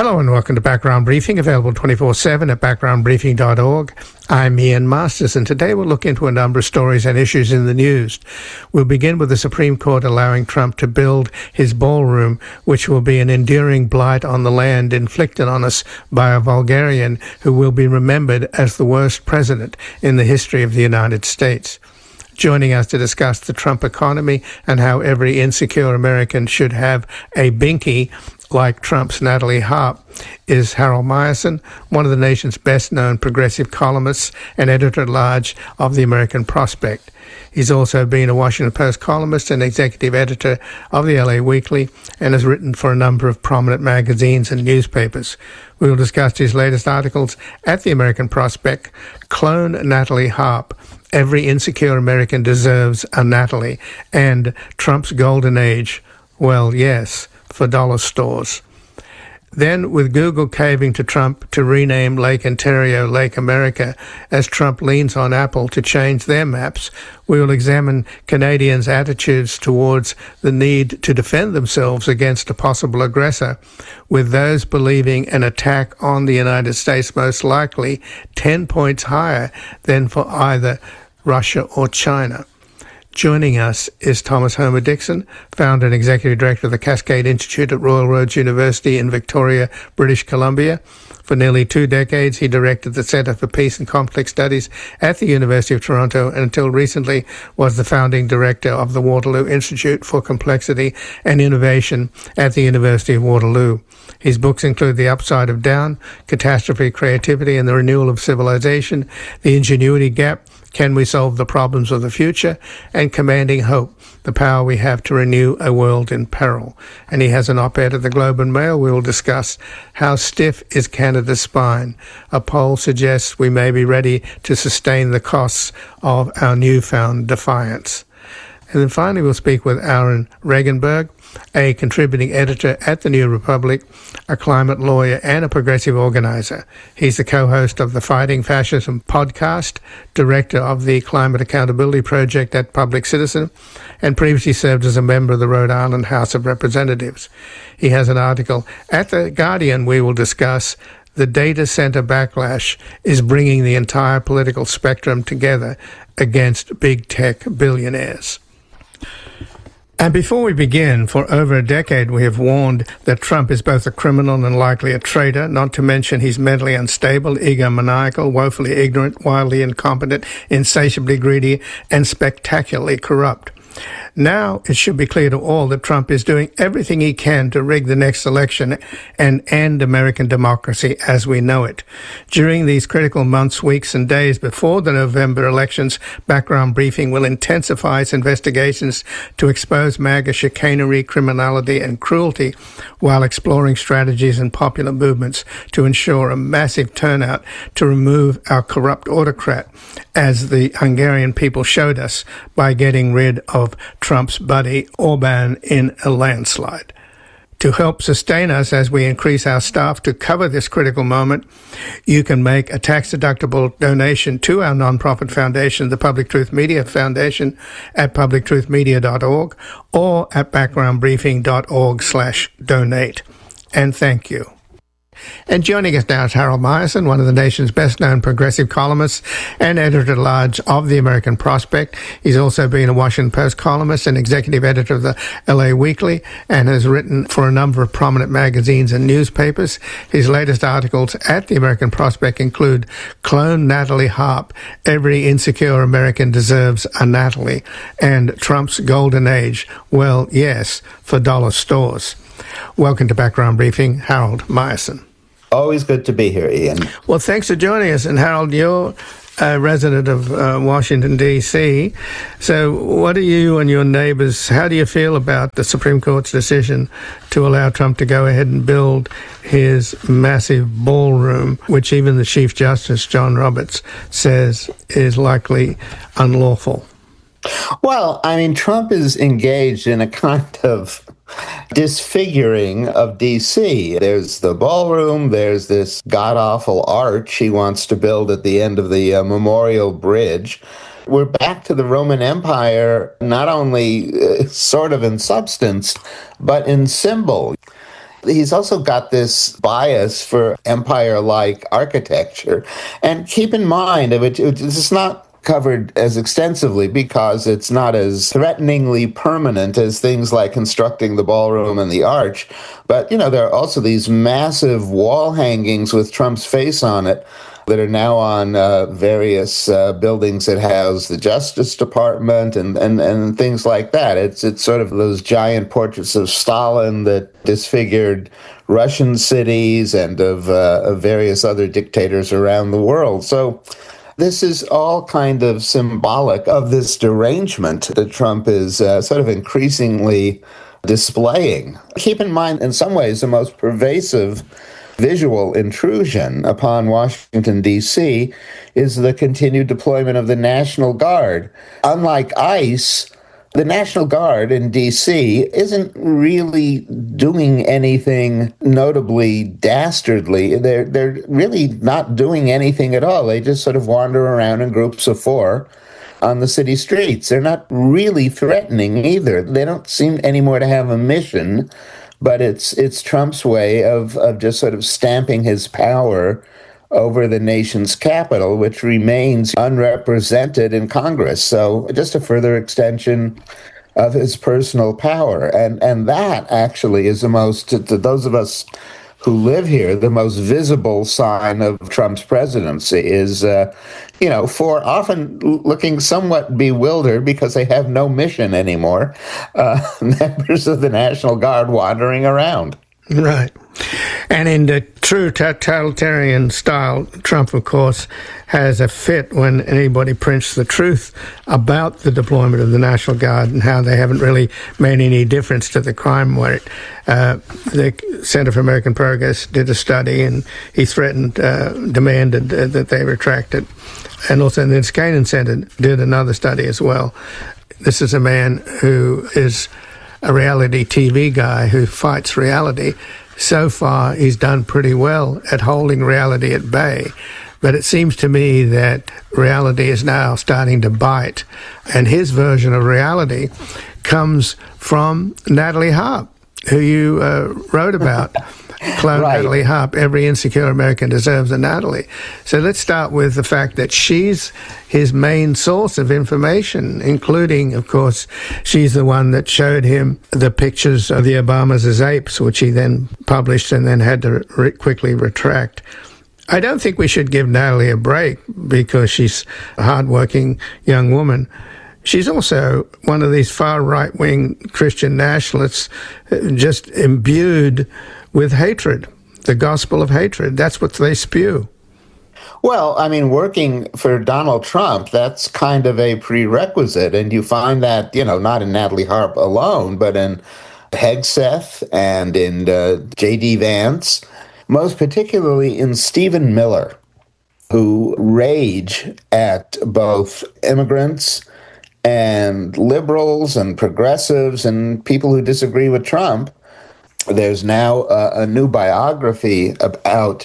Hello and welcome to Background Briefing, available 24/7 at backgroundbriefing.org. I'm Ian Masters, and today we'll look into a number of stories and issues in the news. We'll begin with the Supreme Court allowing Trump to build his ballroom, which will be an enduring blight on the land inflicted on us by a vulgarian who will be remembered as the worst president in the history of the United States. Joining us to discuss the Trump economy and how every insecure American should have a binky like Trump's Natalie Harp is Harold Meyerson, one of the nation's best-known progressive columnists and editor-at-large of the American Prospect. He's also been a Washington Post columnist and executive editor of the LA Weekly and has written for a number of prominent magazines and newspapers. We will discuss his latest articles at the American Prospect, Clone Natalie Harp, Every Insecure American Deserves a Natalie, and Trump's Golden Age, well, yes, for dollar stores. Then, with Google caving to Trump to rename Lake Ontario Lake America as Trump leans on Apple to change their maps, we will examine Canadians' attitudes towards the need to defend themselves against a possible aggressor, with those believing an attack on the United States most likely 10 points higher than for either Russia or China. Joining us is Thomas Homer Dixon, founder and executive director of the Cascade Institute at Royal Roads University in Victoria, British Columbia. For nearly 2 decades, he directed the Centre for Peace and Conflict Studies at the University of Toronto and until recently was the founding director of the Waterloo Institute for Complexity and Innovation at the University of Waterloo. His books include The Upside of Down, Catastrophe, Creativity and the Renewal of Civilization, The Ingenuity Gap, Can We Solve the Problems of the Future, and Commanding Hope, The Power We Have to Renew a World in Peril. And he has an op-ed at the Globe and Mail. We will discuss How Stiff is Canada's Spine? A poll suggests we may be ready to sustain the costs of our newfound defiance. And then finally, we'll speak with Aaron Regenberg, a contributing editor at the New Republic, a climate lawyer and a progressive organizer. He's the co-host of the Fighting Fascism podcast, director of the Climate Accountability Project at Public Citizen, and previously served as a member of the Rhode Island House of Representatives. He has an article at The Guardian we will discuss. The data center backlash is bringing the entire political spectrum together against big tech billionaires. And before we begin, for over a decade we have warned that Trump is both a criminal and likely a traitor, not to mention he's mentally unstable, egomaniacal, woefully ignorant, wildly incompetent, insatiably greedy, and spectacularly corrupt. Now it should be clear to all that Trump is doing everything he can to rig the next election and end American democracy as we know it. During these critical months, weeks, and days before the November elections, Background Briefing will intensify its investigations to expose MAGA chicanery, criminality, and cruelty while exploring strategies and popular movements to ensure a massive turnout to remove our corrupt autocrat, as the Hungarian people showed us by getting rid of Trump's buddy Orban in a landslide. To help sustain us as we increase our staff to cover this critical moment, you can make a tax-deductible donation to our nonprofit foundation, the Public Truth Media Foundation, at publictruthmedia.org or at backgroundbriefing.org/donate. And thank you. And joining us now is Harold Meyerson, one of the nation's best-known progressive columnists and editor-at-large of the American Prospect. He's also been a Washington Post columnist and executive editor of the LA Weekly and has written for a number of prominent magazines and newspapers. His latest articles at the American Prospect include Clone Natalie Harp, Every Insecure American Deserves a Natalie, and Trump's Golden Age, well, yes, for dollar stores. Welcome to Background Briefing, Harold Meyerson. Always good to be here, Ian. Well, thanks for joining us. And Harold, you're a resident of Washington, D.C. So what do you and your neighbors, how do you feel about the Supreme Court's decision to allow Trump to go ahead and build his massive ballroom, which even the Chief Justice, John Roberts, says is likely unlawful? Well, I mean, Trump is engaged in a kind of disfiguring of D.C. There's the ballroom, there's this god-awful arch he wants to build at the end of the Memorial Bridge. We're back to the Roman Empire, not only sort of in substance, but in symbol. He's also got this bias for empire-like architecture. And keep in mind, it's not covered as extensively because it's not as threateningly permanent as things like constructing the ballroom and the arch. But, there are also these massive wall hangings with Trump's face on it that are now on various buildings that house the Justice Department and things like that. It's sort of those giant portraits of Stalin that disfigured Russian cities and of various other dictators around the world. So this is all kind of symbolic of this derangement that Trump is sort of increasingly displaying. Keep in mind, in some ways, the most pervasive visual intrusion upon Washington, D.C. is the continued deployment of the National Guard. Unlike ICE, the National Guard in D.C. isn't really doing anything notably dastardly. They're really not doing anything at all. They just sort of wander around in groups of 4 on the city streets. They're not really threatening either. They don't seem anymore to have a mission, but it's Trump's way of just sort of stamping his power over the nation's capital, which remains unrepresented in Congress. So just a further extension of his personal power. And that actually is the most, to those of us who live here, the most visible sign of Trump's presidency is, for often looking somewhat bewildered because they have no mission anymore, members of the National Guard wandering around. Right. And in the true totalitarian style, Trump, of course, has a fit when anybody prints the truth about the deployment of the National Guard and how they haven't really made any difference to the crime rate. The Center for American Progress did a study, and he threatened, demanded that they retract it. And also the Niskanen Center did another study as well. This is a man who is a reality TV guy who fights reality. So far, he's done pretty well at holding reality at bay. But it seems to me that reality is now starting to bite. And his version of reality comes from Natalie Harp, who you wrote about. Clone right. Natalie Harp, every insecure American deserves a Natalie. So let's start with the fact that she's his main source of information, including, of course, she's the one that showed him the pictures of the Obamas as apes, which he then published and then had to quickly retract. I don't think we should give Natalie a break because she's a hardworking young woman. She's also one of these far right-wing Christian nationalists just imbued with hatred, the gospel of hatred. That's what they spew. Well, I mean, working for Donald Trump, that's kind of a prerequisite. And you find that, not in Natalie Harp alone, but in Hegseth and in J.D. Vance, most particularly in Stephen Miller, who rage at both immigrants and liberals and progressives and people who disagree with Trump. There's now a new biography of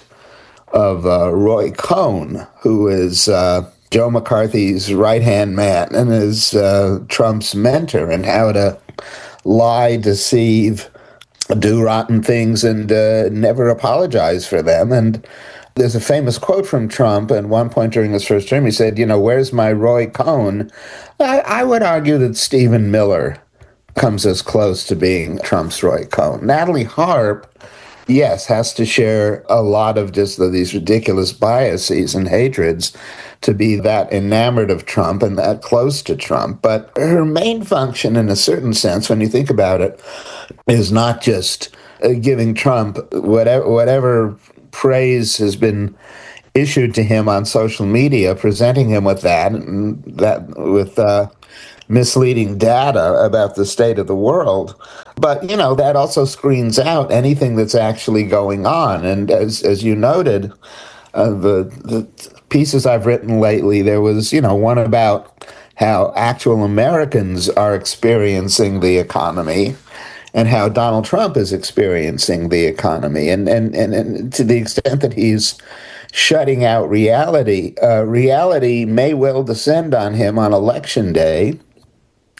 Roy Cohn, who is Joe McCarthy's right-hand man and is Trump's mentor in how to lie, deceive, do rotten things, and never apologize for them. And there's a famous quote from Trump at one point during his first term. He said, where's my Roy Cohn? I would argue that Stephen Miller comes as close to being Trump's Roy Cohn. Natalie Harp, yes, has to share a lot of just these ridiculous biases and hatreds to be that enamored of Trump and that close to Trump. But her main function, in a certain sense, when you think about it, is not just giving Trump whatever praise has been issued to him on social media, presenting him with that, and that with misleading data about the state of the world. But, that also screens out anything that's actually going on. And as you noted, the pieces I've written lately, there was, one about how actual Americans are experiencing the economy and how Donald Trump is experiencing the economy. And to the extent that he's shutting out reality, reality may well descend on him on Election Day.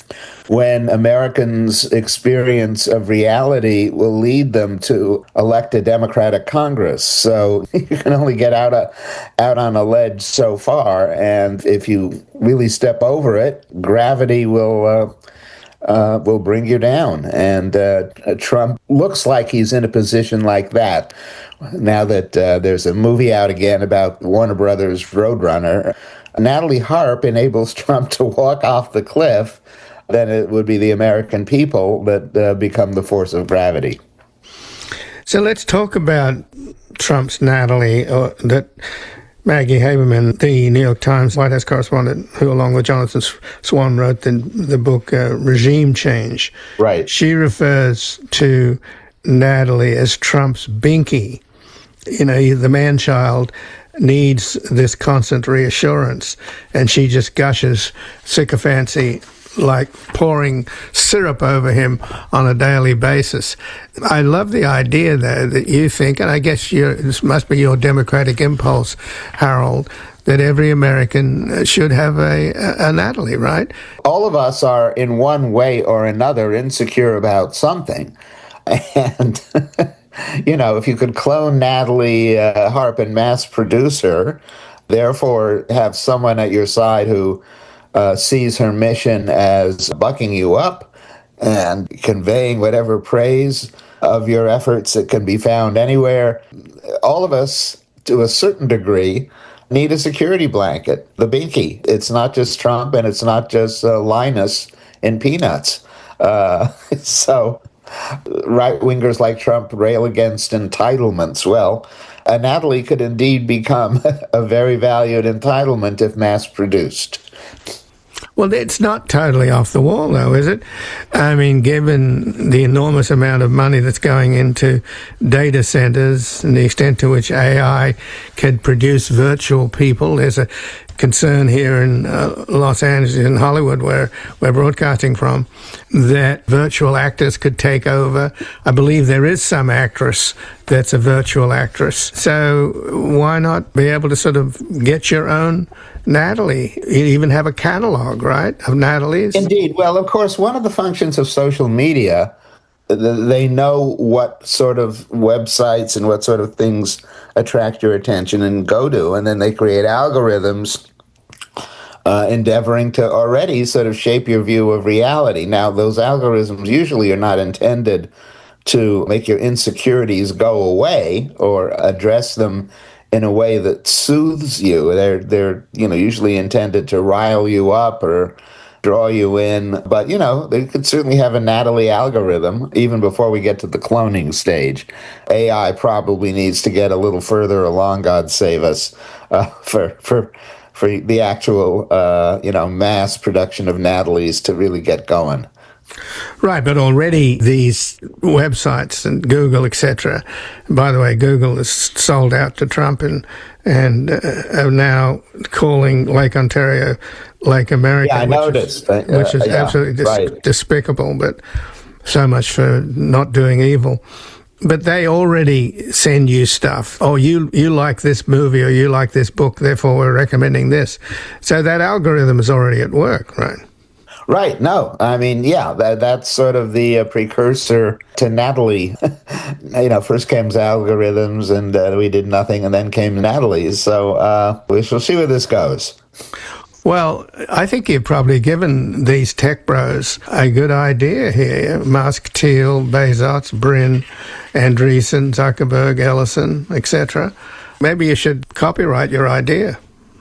when Americans' experience of reality will lead them to elect a Democratic Congress. So you can only get out on a ledge so far, and if you really step over it, gravity will bring you down. And Trump looks like he's in a position like that. Now that there's a movie out again about Warner Brothers' Roadrunner, Natalie Harp enables Trump to walk off the cliff, then it would be the American people that become the force of gravity. So let's talk about Trump's Natalie, that Maggie Haberman, the New York Times White House correspondent, who along with Jonathan Swan wrote the book Regime Change. Right. She refers to Natalie as Trump's binky. You know, the man-child needs this constant reassurance, and she just gushes sycophancy like pouring syrup over him on a daily basis. I love the idea, though, that you think, and I guess this must be your democratic impulse, Harold, that every American should have a Natalie, right? All of us are, in one way or another, insecure about something. And, you know, if you could clone Natalie Harp and mass produce her, therefore have someone at your side who sees her mission as bucking you up and conveying whatever praise of your efforts that can be found anywhere. All of us, to a certain degree, need a security blanket, the binky. It's not just Trump and it's not just Linus in Peanuts. So right-wingers like Trump rail against entitlements. Well, a Natalie could indeed become a very valued entitlement if mass-produced. Well, it's not totally off the wall, though, is it? I mean, given the enormous amount of money that's going into data centers and the extent to which AI can produce virtual people, there's a concern here in Los Angeles and Hollywood, where we're broadcasting from, that virtual actors could take over. I believe there is some actress that's a virtual actress. So why not be able to sort of get your own Natalie? You even have a catalog, right, of Natalies? Indeed. Well, of course, one of the functions of social media, they know what sort of websites and what sort of things attract your attention and go to, and then they create algorithms endeavoring to already sort of shape your view of reality. Now, those algorithms usually are not intended to make your insecurities go away or address them in a way that soothes you. They're usually intended to rile you up or draw you in. But, they could certainly have a Natalie algorithm even before we get to the cloning stage. AI probably needs to get a little further along, God save us, for the actual, mass production of Natalies to really get going. Right, but already these websites and Google, etc. By the way, Google is sold out to Trump and are now calling Lake Ontario Lake America. Yeah, I noticed. Which is absolutely despicable, but so much for not doing evil. But they already send you stuff. Oh, you like this movie or you like this book, therefore we're recommending this. So that algorithm is already at work, right? Right. No, I mean, yeah, that's sort of the precursor to Natalie. First came algorithms and we did nothing, and then came Natalie's. So we shall see where this goes. Well, I think you've probably given these tech bros a good idea here. Musk, Thiel, Bezos, Brin, Andreessen, Zuckerberg, Ellison, etc. Maybe you should copyright your idea.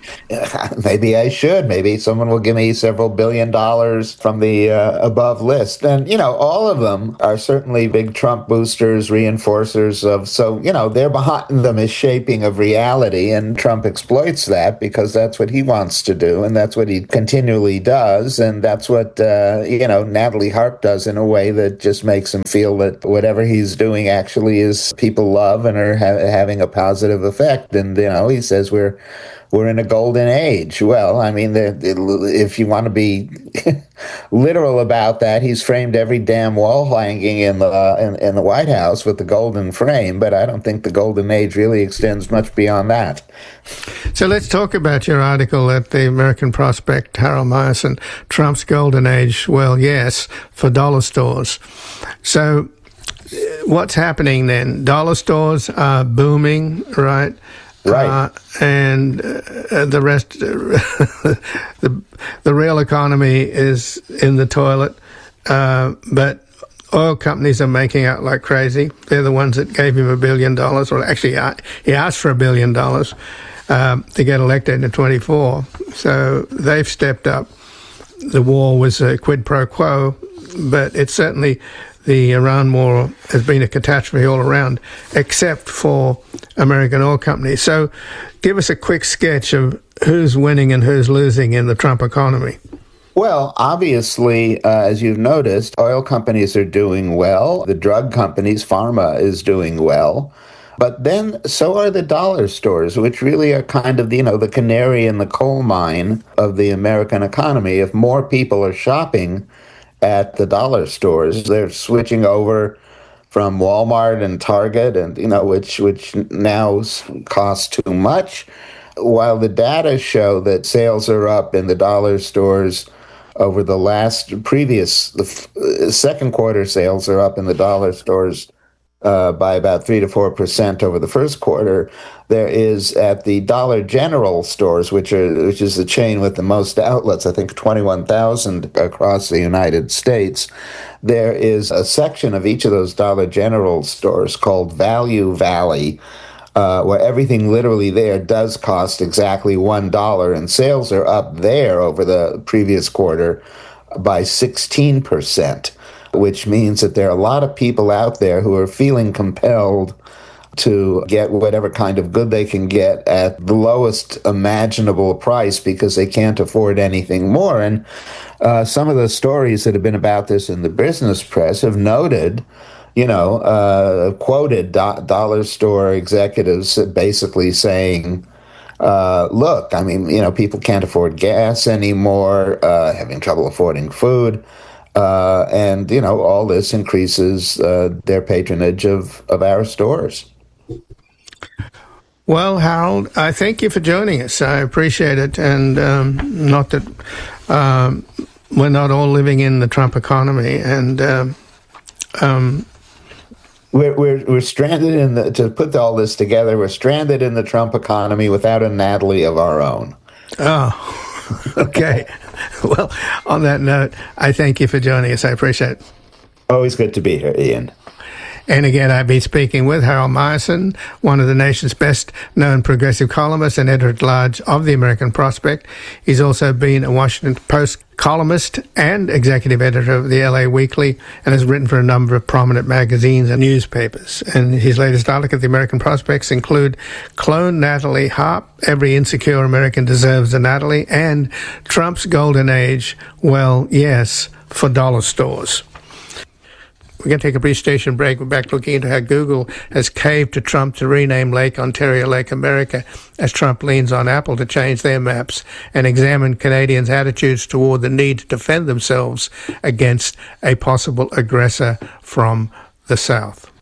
Maybe I should. Maybe someone will give me several $1 billion from the above list. And, all of them are certainly big Trump boosters, reinforcers of, so, they're behind them is shaping of reality. And Trump exploits that because that's what he wants to do. And that's what he continually does. And that's what, Natalie Harp does in a way that just makes him feel that whatever he's doing actually is people love and are having a positive effect. And, he says we're we're in a golden age. Well, I mean, if you want to be literal about that, he's framed every damn wall hanging in the White House with the golden frame, but I don't think the golden age really extends much beyond that. So let's talk about your article at the American Prospect, Harold Meyerson, Trump's Golden Age, well, yes, for dollar stores. So what's happening then? Dollar stores are booming, right? Right. And the rest, the real economy is in the toilet. But oil companies are making out like crazy. They're the ones that gave him $1 billion. Well, actually, he asked for $1 billion to get elected in 24. So they've stepped up. The war was a quid pro quo, but it's certainly the Iran war has been a catastrophe all around, except for American oil companies. So give us a quick sketch of who's winning and who's losing in the Trump economy. Well, obviously, as you've noticed, oil companies are doing well. The drug companies, pharma, is doing well. But then so are the dollar stores, which really are kind of, the canary in the coal mine of the American economy. If more people are shopping at the dollar stores, they're switching over from Walmart and Target, and which now cost too much. While the data show that sales are up in the dollar stores over the second quarter, sales are up in the dollar stores by about 3 to 4% over the first quarter. There is at the Dollar General stores, which is the chain with the most outlets, I think 21,000 across the United States. There is a section of each of those Dollar General stores called Value Valley, where everything literally there does cost exactly $1, and sales are up there over the previous quarter by 16%. Which means that there are a lot of people out there who are feeling compelled to get whatever kind of good they can get at the lowest imaginable price because they can't afford anything more. And some of the stories that have been about this in the business press have noted, quoted dollar store executives basically saying, look, I mean, people can't afford gas anymore, having trouble affording food. And all this increases their patronage of our stores. Well, Harold, I thank you for joining us. I appreciate it. And not that we're not all living in the Trump economy. And we're stranded to put all this together, we're stranded in the Trump economy without a Natalie of our own. Oh, okay. Well, on that note, I thank you for joining us. I appreciate it. Always good to be here, Ian. And again, I've been speaking with Harold Meyerson, one of the nation's best-known progressive columnists and editor-at-large of the American Prospect. He's also been a Washington Post columnist and executive editor of the LA Weekly and has written for a number of prominent magazines and newspapers. And his latest article at the American Prospects include Clone Natalie Harp, Every Insecure American Deserves a Natalie, and Trump's Golden Age, well, yes, for dollar stores. We're going to take a brief station break. We're back looking into how Google has caved to Trump to rename Lake Ontario Lake America as Trump leans on Apple to change their maps and examine Canadians' attitudes toward the need to defend themselves against a possible aggressor from the south.